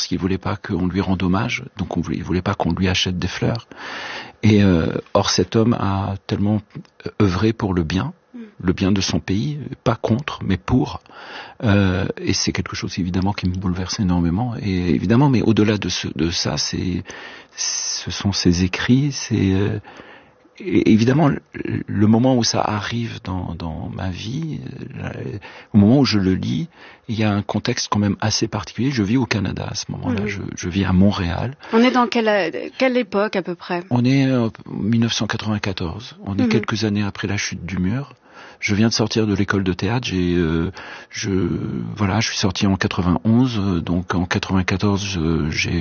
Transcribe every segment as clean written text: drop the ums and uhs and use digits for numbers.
qu'il voulait pas qu'on lui rende hommage, donc il voulait pas qu'on lui achète des fleurs. Et or cet homme a tellement œuvré pour le bien de son pays, pas contre, mais pour. Et c'est quelque chose évidemment qui me bouleverse énormément. Et évidemment, mais au-delà de ça, ce sont ses écrits, et évidemment, le moment où ça arrive dans ma vie, au moment où je le lis, il y a un contexte quand même assez particulier. Je vis au Canada à ce moment-là. Je vis à Montréal. On est dans quelle époque à peu près? On est en 1994. On est quelques années après la chute du mur. Je viens de sortir de l'école de théâtre. Je suis sorti en 91. Donc en 94, j'ai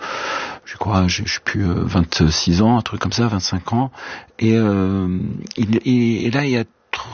plus 26 ans, un truc comme ça, 25 ans. Et là, il y a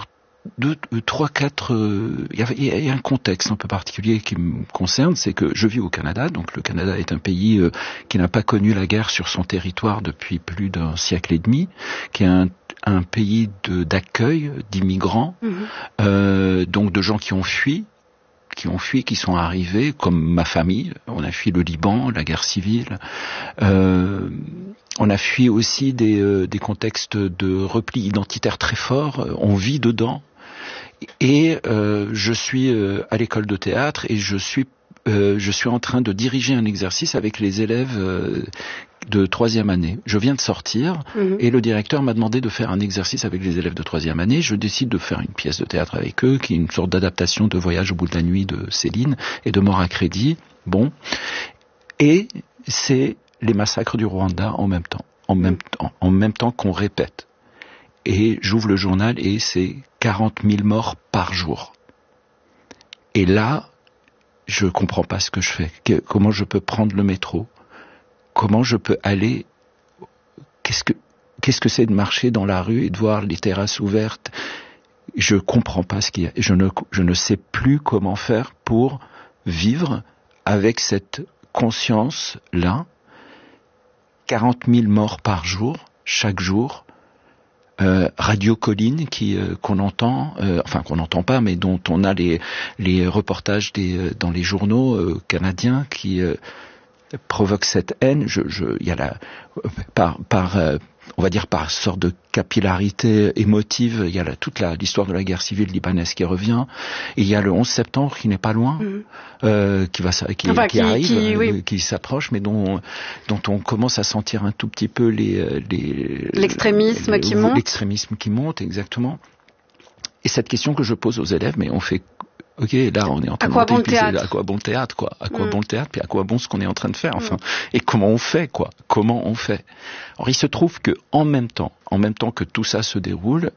il y a un contexte un peu particulier qui me concerne, c'est que je vis au Canada. Donc le Canada est un pays qui n'a pas connu la guerre sur son territoire depuis plus d'un siècle et demi, qui est un pays d'accueil d'immigrants, donc de gens qui ont fui, qui sont arrivés, comme ma famille. On a fui le Liban, la guerre civile. On a fui aussi des contextes de repli identitaire très forts. On vit dedans. Et je suis à l'école de théâtre et je suis en train de diriger un exercice avec les élèves de 3e année. Je viens de sortir et le directeur m'a demandé de faire un exercice avec les élèves de 3e année. Je décide de faire une pièce de théâtre avec eux, qui est une sorte d'adaptation de Voyage au bout de la nuit de Céline et de Mort à crédit. Bon. Et c'est les massacres du Rwanda en même temps qu'on répète. Et j'ouvre le journal et c'est 40 000 morts par jour. Et là, je comprends pas ce que je fais. Comment je peux prendre le métro? Comment je peux aller? Qu'est-ce que c'est de marcher dans la rue et de voir les terrasses ouvertes? Je comprends pas ce qu'il y a. Je ne sais plus comment faire pour vivre avec cette conscience-là. 40 000 morts par jour, chaque jour. Radio Colline qu'on entend, qu'on n'entend pas, mais dont on a les reportages dans les journaux canadiens qui provoquent cette haine. Il y a on va dire par sorte de capillarité émotive, il y a toute l'histoire de la guerre civile libanaise qui revient. Et il y a le 11 septembre qui n'est pas loin, qui arrive, qui s'approche, mais dont on commence à sentir un tout petit peu l'extrémisme qui monte. L'extrémisme qui monte, exactement. Et cette question que je pose aux élèves, mais on fait... Ok, là on est en train de monter une pièce. À quoi bon le théâtre, quoi? À quoi bon le théâtre, puis à quoi bon ce qu'on est en train de faire, enfin. Et comment on fait, quoi? Comment on fait? Alors il se trouve que en même temps que tout ça se déroule,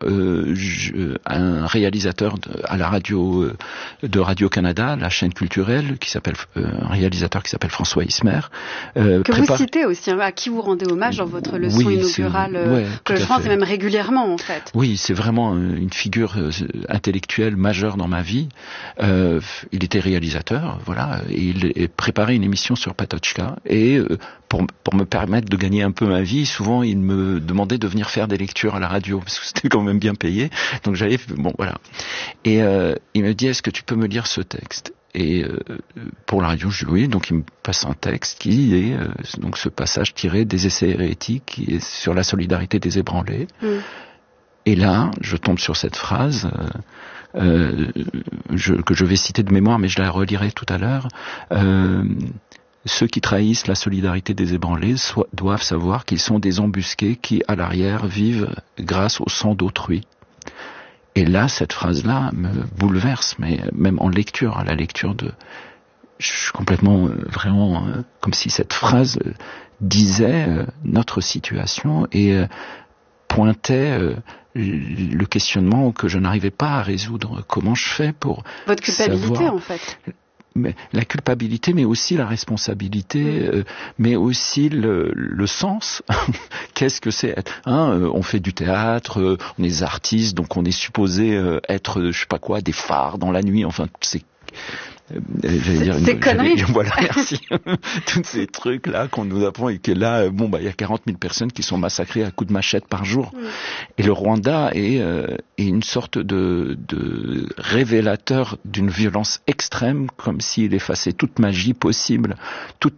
un réalisateur à la radio de Radio-Canada, la chaîne culturelle, un réalisateur qui s'appelle François Ismer, que vous citez aussi, à qui vous rendez hommage dans votre leçon inaugurale, que je pense même régulièrement en fait. Oui, c'est vraiment une figure intellectuelle majeure dans ma vie. Il était réalisateur, voilà, et il préparait une émission sur Patochka, et pour me permettre de gagner un peu ma vie, souvent il me demandait de venir faire des lectures à la radio, parce que c'était quand même bien payé, donc j'allais, bon voilà. Et il me dit, est-ce que tu peux me lire ce texte? Et pour la radio, je dis oui, donc il me passe un texte qui est donc ce passage tiré des Essais hérétiques, qui est sur la solidarité des ébranlés. Et là, je tombe sur cette phrase que je vais citer de mémoire, mais je la relirai tout à l'heure. Ceux qui trahissent la solidarité des ébranlés doivent savoir qu'ils sont des embusqués qui, à l'arrière, vivent grâce au sang d'autrui. Et là, cette phrase-là me bouleverse, mais même en lecture, à la lecture je suis complètement, vraiment, comme si cette phrase disait notre situation et pointait le questionnement que je n'arrivais pas à résoudre. Comment je fais pour votre culpabilité, savoir... en fait. Mais la culpabilité, mais aussi la responsabilité, mais aussi le sens. Qu'est-ce que c'est être, on fait du théâtre, on est des artistes, donc on est supposé être, je sais pas quoi, des phares dans la nuit. Enfin, c'est conneries. Voilà, merci. Tous ces trucs-là qu'on nous apprend et que là, il y a 40 000 personnes qui sont massacrées à coups de machette par jour. Et le Rwanda est une sorte de révélateur d'une violence extrême, comme s'il effaçait toute magie possible, toute